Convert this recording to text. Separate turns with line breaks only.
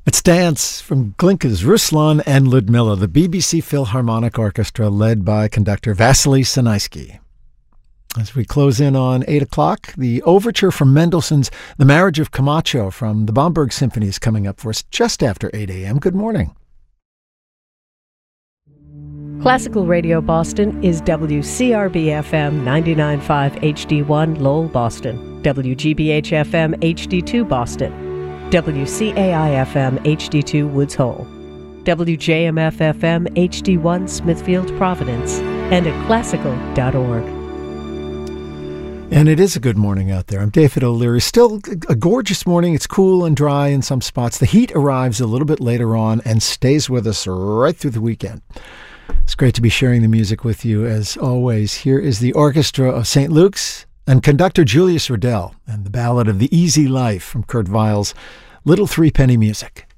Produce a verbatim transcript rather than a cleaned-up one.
Let's dance from Glinka's Ruslan and Ludmilla, the B B C Philharmonic Orchestra led by conductor Vasily Sinaisky. As we close in on eight o'clock, the overture from Mendelssohn's The Marriage of Camacho from the Bomberg Symphony is coming up for us just after eight a.m. Good morning.
Classical Radio Boston is W C R B F M ninety-nine point five H D one Lowell, Boston, W G B H F M H D two Boston, W C A I F M H D two Woods Hole, W J M F F M H D one Smithfield, Providence, and at classical dot org.
And it is a good morning out there. I'm David O'Leary. Still a gorgeous morning. It's cool and dry in some spots. The heat arrives a little bit later on and stays with us right through the weekend. It's great to be sharing the music with you as always. Here is the Orchestra of Saint Luke's and conductor Julius Riddell and the ballad of the Easy Life from Kurt Weill's Little Three Penny Music.